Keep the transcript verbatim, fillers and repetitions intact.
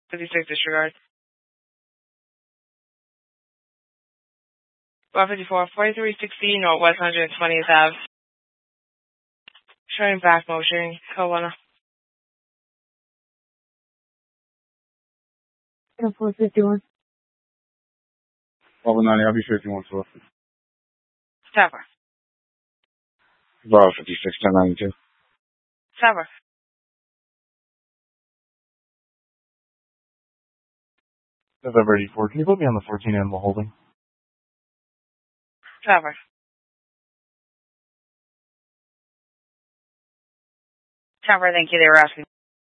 fifty-six disregard. one fifty-four, forty-three sixteen Northwest one hundred twentieth Avenue. Showing back motion. Code one. four fifty-one. Over ninety, I'll be fifty-one twelve. Stopper. About fifty-six, ten ninety-two. Stopper. November eighty-four, can you put me on the fourteen animal holding? Stopper. Stopper, thank you. They were asking.